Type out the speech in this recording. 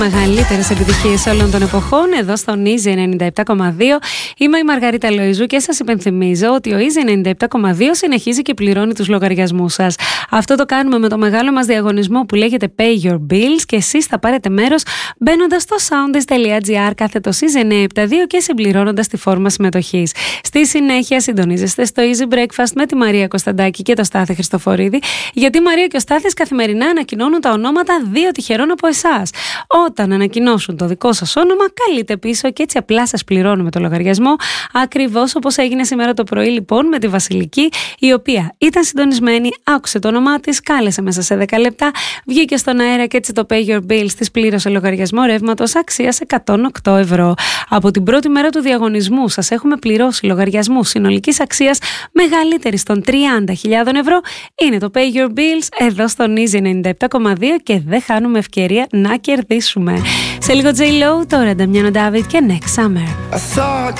Μεγαλύτερες επιτυχίες όλων των εποχών εδώ στο Easy 97,2. Είμαι η Μαργαρίτα Λοΐζου και σας υπενθυμίζω ότι ο Easy 97,2 συνεχίζει και πληρώνει τους λογαριασμούς σας. Αυτό το κάνουμε με το μεγάλο μας διαγωνισμό που λέγεται Pay Your Bills και εσείς θα πάρετε μέρος μπαίνοντας στο soundis.gr /Easy 972 και συμπληρώνοντας τη φόρμα συμμετοχής. Στη συνέχεια συντονίζεστε στο Easy Breakfast με τη Μαρία Κωνσταντάκη και το Στάθη Χριστοφορίδη, γιατί η Μαρία και ο Στάθης καθημερινά ανακοινώνουν τα ονόματα 2 τυχερών από εσάς. Όταν ανακοινώσουν το δικό σας όνομα, καλείτε πίσω και έτσι απλά σας πληρώνουμε το λογαριασμό, ακριβώς όπως έγινε σήμερα το πρωί λοιπόν με τη Βασιλική, η οποία ήταν συντονισμένη, άκουσε το όνομά της, κάλεσε μέσα σε 10 λεπτά, βγήκε στον αέρα και έτσι το Pay Your Bills της πλήρωσε λογαριασμό ρεύματος αξίας 108 ευρώ. Από την πρώτη μέρα του διαγωνισμού σας έχουμε πληρώσει λογαριασμού συνολικής αξίας μεγαλύτερης των 30.000 ευρώ. Είναι το Pay Your Bills εδώ στον Easy 97,2 και δεν χάνουμε ευκαιρία να κερδίσουμε. Σε λίγο J-Lo, τώρα Νταμιάνο Ντάβιτ και Next Summer.